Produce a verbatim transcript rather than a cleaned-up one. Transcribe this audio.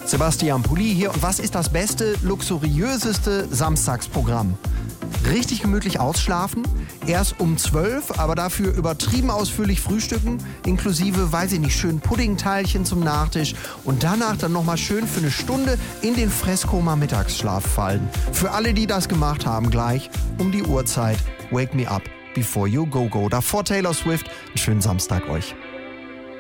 Sebastian Pulli hier. Und was ist das beste, luxuriöseste Samstagsprogramm? Richtig gemütlich ausschlafen, erst um zwölf, aber dafür übertrieben ausführlich frühstücken, inklusive, weiß ich nicht, schönen Puddingteilchen zum Nachtisch und danach dann nochmal schön für eine Stunde in den Fresskoma-Mittagsschlaf fallen. Für alle, die das gemacht haben, gleich um die Uhrzeit Wake Me Up Before You Go Go. Davor Taylor Swift. Einen schönen Samstag euch.